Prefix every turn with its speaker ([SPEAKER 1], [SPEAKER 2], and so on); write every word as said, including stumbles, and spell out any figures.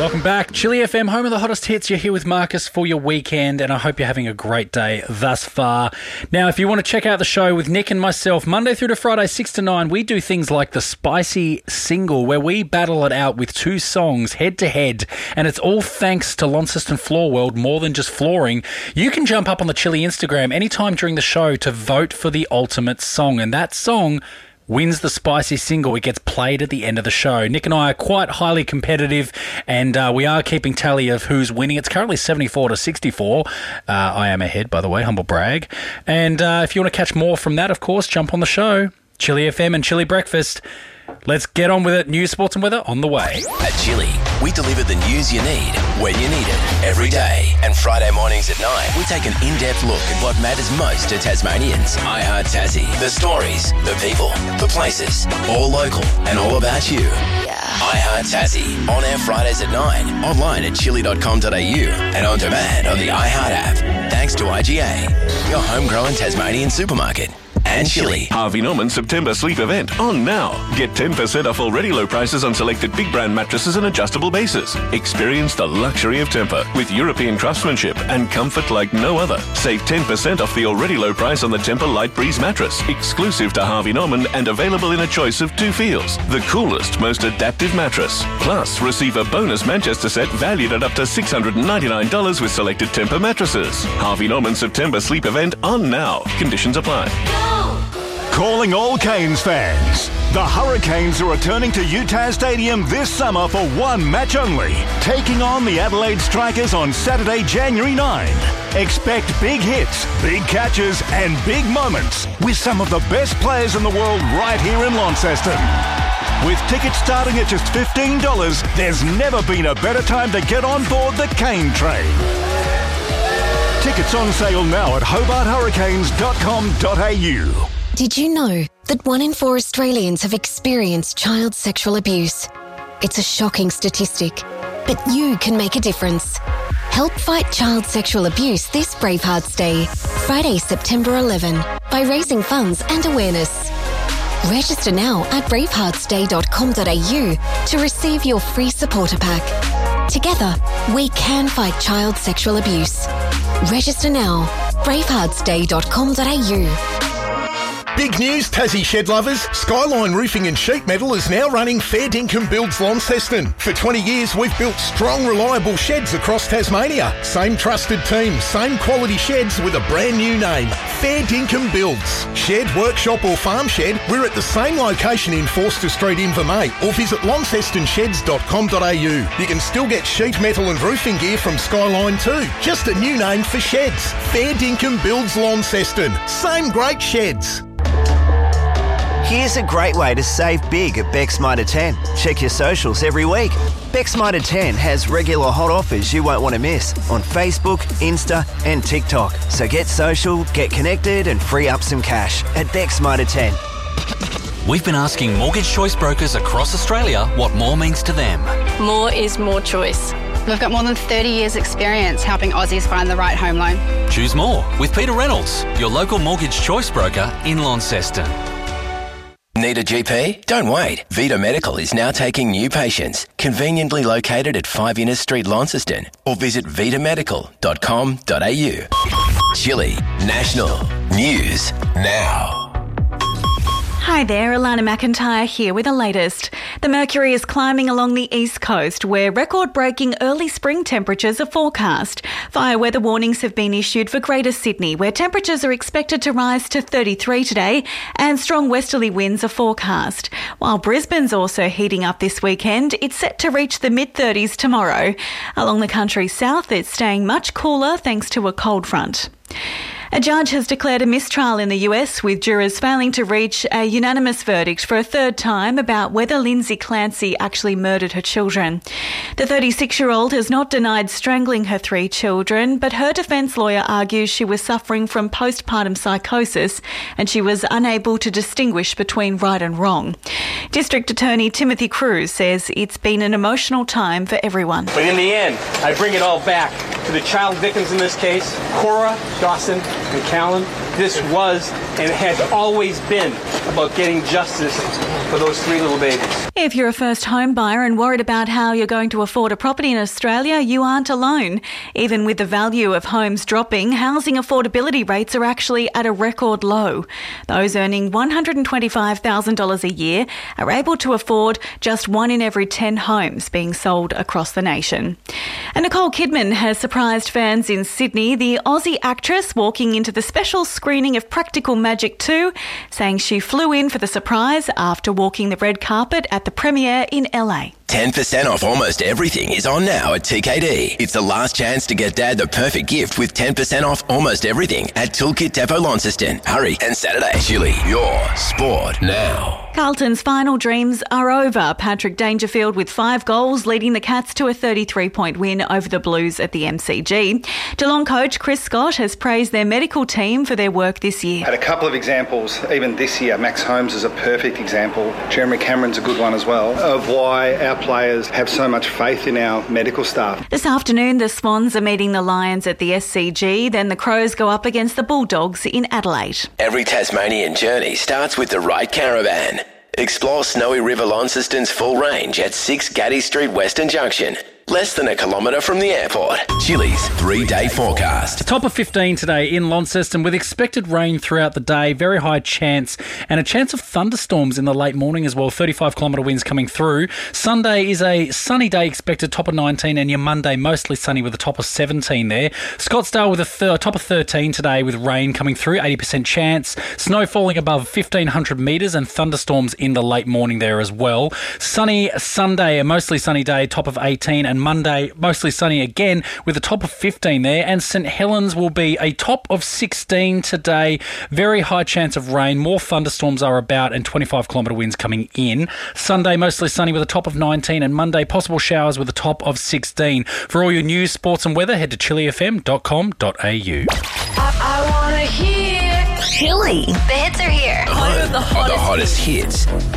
[SPEAKER 1] Welcome back. Chili F M, home of the hottest hits. You're here with Marcus for your weekend, and I hope you're having a great day thus far. Now, if you want to check out the show with Nick and myself, Monday through to Friday, six to nine, we do things like the Spicy Single, where we battle it out with two songs head-to-head, and it's all thanks to Launceston Floor World, more than just flooring. You can jump up on the Chili Instagram anytime during the show to vote for the ultimate song, and that song wins the Spicy Single. It gets played at the end of the show. Nick and I are quite highly competitive, and uh, we are keeping tally of who's winning. It's currently seventy-four to sixty-four. Uh, I am ahead, by the way, humble brag. And uh, if you want to catch more from that, of course, jump on the show. Chili F M and Chili Breakfast. Let's get on with it. News, sports and weather on the way.
[SPEAKER 2] At Chili, we deliver the news you need when you need it every day. And Friday mornings at nine, we take an in-depth look at what matters most to Tasmanians. I Heart Tassie. The stories, the people, the places, all local and all about you. Yeah. I Heart Tassie. On air Fridays at nine. Online at chili dot com dot a u and on demand on the iHeart app. Thanks to I G A, your homegrown Tasmanian supermarket. And Chili.
[SPEAKER 3] Harvey Norman September Sleep Event on now. Get ten percent off already low prices on selected big brand mattresses and adjustable bases. Experience the luxury of Tempur with European craftsmanship and comfort like no other. Save ten percent off the already low price on the Tempur Light Breeze mattress, exclusive to Harvey Norman and available in a choice of two feels. The coolest, most adaptive mattress. Plus, receive a bonus Manchester set valued at up to six hundred ninety-nine dollars with selected Tempur mattresses. Harvey Norman September Sleep Event on now. Conditions apply.
[SPEAKER 4] Calling all Canes fans. The Hurricanes are returning to U T A S Stadium this summer for one match only, taking on the Adelaide Strikers on Saturday, January ninth. Expect big hits, big catches and big moments with some of the best players in the world right here in Launceston. With tickets starting at just fifteen dollars, there's never been a better time to get on board the Cane Train. Tickets on sale now at hobart hurricanes dot com dot a u.
[SPEAKER 5] Did you know that one in four Australians have experienced child sexual abuse? It's a shocking statistic, but you can make a difference. Help fight child sexual abuse this Bravehearts Day, Friday, September eleventh, by raising funds and awareness. Register now at bravehearts day dot com dot a u to receive your free supporter pack. Together, we can fight child sexual abuse. Register now, bravehearts day dot com dot a u.
[SPEAKER 6] Big news, Tassie shed lovers. Skyline Roofing and Sheet Metal is now running Fair Dinkum Builds Launceston. For twenty years, we've built strong, reliable sheds across Tasmania. Same trusted team, same quality sheds with a brand new name. Fair Dinkum Builds. Shed, workshop or farm shed, we're at the same location in Forster Street, Invermay, or visit launceston sheds dot com dot a u. You can still get sheet metal and roofing gear from Skyline too. Just a new name for sheds. Fair Dinkum Builds Launceston. Same great sheds.
[SPEAKER 7] Here's a great way to save big at Beck's Mitre ten. Check your socials every week. Beck's Mitre ten has regular hot offers you won't want to miss on Facebook, Insta and TikTok. So get social, get connected and free up some cash at Beck's Mitre ten.
[SPEAKER 8] We've been asking mortgage choice brokers across Australia what more means to them.
[SPEAKER 9] More is more choice. We've got more than thirty years experience helping Aussies find the right home loan.
[SPEAKER 8] Choose more with Peter Reynolds, your local mortgage choice broker in Launceston.
[SPEAKER 2] Need a G P? Don't wait. Vita Medical is now taking new patients. Conveniently located at five Innes Street, Launceston. Or visit vita medical dot com dot a u. Chili National News Now.
[SPEAKER 10] Hi there, Alana McIntyre here with the latest. The mercury is climbing along the east coast where record-breaking early spring temperatures are forecast. Fire weather warnings have been issued for Greater Sydney where temperatures are expected to rise to thirty-three today and strong westerly winds are forecast. While Brisbane's also heating up this weekend, it's set to reach the mid-thirties tomorrow. Along the country's south, it's staying much cooler thanks to a cold front. A judge has declared a mistrial in the U S with jurors failing to reach a unanimous verdict for a third time about whether Lindsay Clancy actually murdered her children. The thirty-six-year-old has not denied strangling her three children, but her defence lawyer argues she was suffering from postpartum psychosis and she was unable to distinguish between right and wrong. District Attorney Timothy Cruz says it's been an emotional time for everyone.
[SPEAKER 11] But in the end, I bring it all back to the child victims in this case, Cora, Dawson, and Callan, this was and has always been about getting justice for those three little babies.
[SPEAKER 10] If you're a first home buyer and worried about how you're going to afford a property in Australia, you aren't alone. Even with the value of homes dropping, housing affordability rates are actually at a record low. Those earning one hundred twenty-five thousand dollars a year are able to afford just one in every ten homes being sold across the nation. And Nicole Kidman has surprised fans in Sydney, the Aussie actress walking into the special screening of Practical Magic two, saying she flew in for the surprise after walking the red carpet at the premiere in L A.
[SPEAKER 2] ten percent off almost everything is on now at T K D. It's the last chance to get Dad the perfect gift with ten percent off almost everything at Toolkit Depot Launceston. Hurry, and Saturday, Chili, your sport now.
[SPEAKER 10] Carlton's final dreams are over. Patrick Dangerfield with five goals leading the Cats to a thirty-three point win over the Blues at the M C G. Geelong coach Chris Scott has praised their medical team for their work this year.
[SPEAKER 12] Had a couple of examples, even this year. Max Holmes is a perfect example. Jeremy Cameron's a good one as well, of why our players have so much faith in our medical staff.
[SPEAKER 10] This afternoon, the Swans are meeting the Lions at the S C G. Then the Crows go up against the Bulldogs in Adelaide.
[SPEAKER 2] Every Tasmanian journey starts with the right caravan. Explore Snowy River Launceston's full range at six Gaddy Street Western Junction. Less than a kilometre from the airport. Chili's three-day forecast.
[SPEAKER 1] Top of fifteen today in Launceston with expected rain throughout the day, very high chance, and a chance of thunderstorms in the late morning as well. thirty-five kilometre winds coming through. Sunday is a sunny day expected, top of nineteen, and your Monday mostly sunny with a top of seventeen there. Scottsdale with a th- top of thirteen today with rain coming through, eighty percent chance. Snow falling above fifteen hundred metres and thunderstorms in the late morning there as well. Sunny Sunday, a mostly sunny day, top of eighteen, and Monday, mostly sunny again with a top of fifteen there. And St Helens will be a top of sixteen today. Very high chance of rain. More thunderstorms are about and twenty-five kilometre winds coming in. Sunday, mostly sunny with a top of nineteen. And Monday, possible showers with a top of sixteen. For all your news, sports and weather, head to chili f m dot com dot a u.
[SPEAKER 13] I, I want to hear Chili. The hits are here.
[SPEAKER 2] Home of the hottest hits.